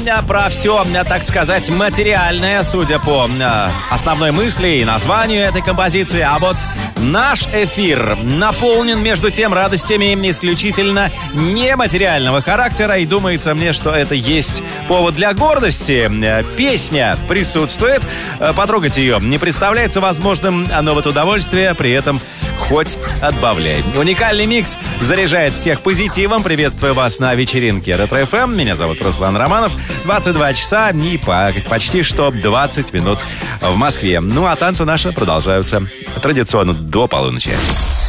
про все, так сказать, материальное, судя по основной мысли и названию этой композиции. А вот наш эфир наполнен, между тем, радостями исключительно нематериального характера. И думается мне, что это есть повод для гордости. Песня присутствует. Потрогать ее не представляется возможным, но вот удовольствие при этом хоть отбавляй. Уникальный микс заряжает всех позитивом. Приветствую вас на вечеринке Ретро-ФМ. Меня зовут Руслан Романов. 22 часа и почти что 20 минут в Москве. Ну а танцы наши продолжаются традиционно до полуночи.